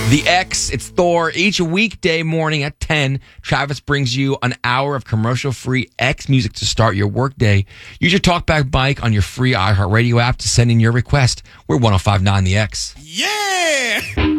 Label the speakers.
Speaker 1: The X, it's Thor. Each weekday morning at 10, Travis brings you an hour of commercial-free X music to start your workday. Use your TalkBack bike on your free iHeartRadio app to send in your request. We're 105.9 The X.
Speaker 2: Yeah!